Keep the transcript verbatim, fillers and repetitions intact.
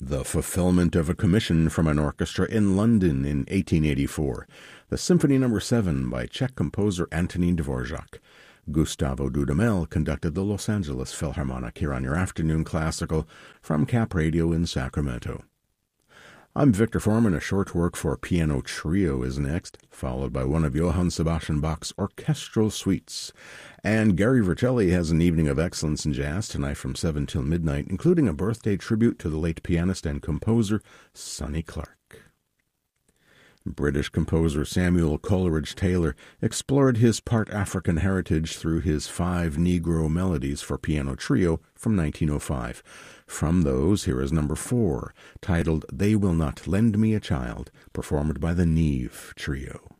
the fulfillment of a commission from an orchestra in London in eighteen eighty-four, the Symphony Number seven by Czech composer Antonín Dvorak. Gustavo Dudamel conducted the Los Angeles Philharmonic here on your Afternoon Classical from Cap Radio in Sacramento. I'm Victor Foreman. A short work for piano trio is next, followed by one of Johann Sebastian Bach's orchestral suites. And Gary Vertelli has an evening of excellence in jazz tonight from seven till midnight, including a birthday tribute to the late pianist and composer Sonny Clark. British composer Samuel Coleridge Taylor explored his part African heritage through his five Negro melodies for piano trio from nineteen oh five. From those, here is number four, titled They Will Not Lend Me a Child, performed by the Neve Trio.